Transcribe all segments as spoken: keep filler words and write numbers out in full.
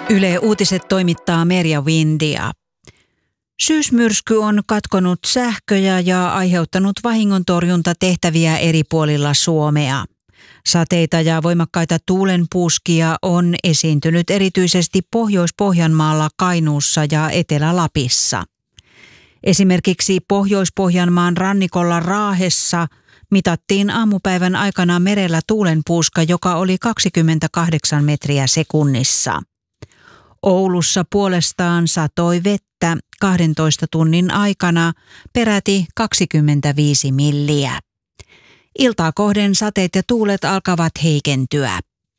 Yle Uutiset toimittaa Merja Windia. Syysmyrsky on katkonut sähköjä ja aiheuttanut vahingontorjuntatehtäviä eri puolilla Suomea. Sateita ja voimakkaita tuulenpuuskia on esiintynyt erityisesti Pohjois-Pohjanmaalla, Kainuussa ja Etelä-Lapissa. Esimerkiksi Pohjois-Pohjanmaan rannikolla Raahessa mitattiin aamupäivän aikana merellä tuulenpuuska, joka oli kaksikymmentäkahdeksan metriä sekunnissa. Oulussa puolestaan satoi vettä kahdentoista tunnin aikana peräti kaksikymmentäviisi milliä. Iltaa kohden sateet ja tuulet alkavat heikentyä.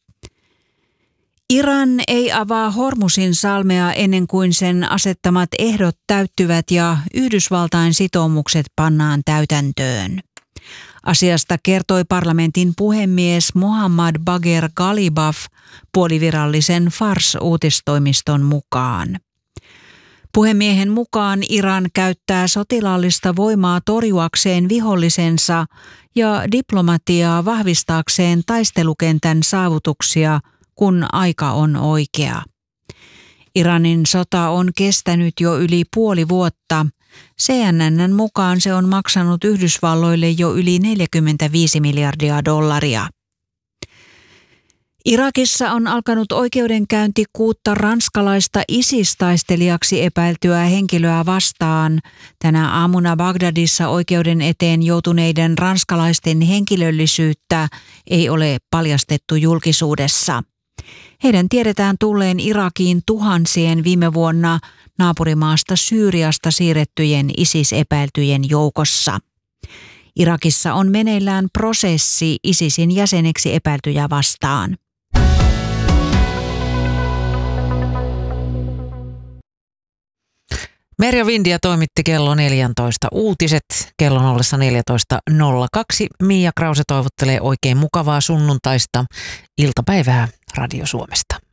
Iran ei avaa Hormuzin salmea ennen kuin sen asettamat ehdot täyttyvät ja Yhdysvaltain sitoumukset pannaan täytäntöön. Asiasta kertoi parlamentin puhemies Mohammad Bagher Ghalibaf puolivirallisen Fars-uutistoimiston mukaan. Puhemiehen mukaan Iran käyttää sotilaallista voimaa torjuakseen vihollisensa ja diplomatiaa vahvistaakseen taistelukentän saavutuksia, kun aika on oikea. Iranin sota on kestänyt jo yli puoli vuotta. C N N:n mukaan se on maksanut Yhdysvalloille jo yli neljäkymmentäviisi miljardia dollaria. Irakissa on alkanut oikeudenkäynti kuutta ranskalaista ISIS-taistelijaksi epäiltyä henkilöä vastaan. Tänä aamuna Bagdadissa oikeuden eteen joutuneiden ranskalaisten henkilöllisyyttä ei ole paljastettu julkisuudessa. Heidän tiedetään tulleen Irakiin tuhansien viime vuonna naapurimaasta Syyriasta siirrettyjen ISIS-epäiltyjen joukossa. Irakissa on meneillään prosessi ISISin jäseneksi epäiltyjä vastaan. Merja Windia toimitti kello neljätoista uutiset. Kellon ollessa neljätoista nolla kaksi. Mia Krause toivottelee oikein mukavaa sunnuntaista iltapäivää Radio Suomesta.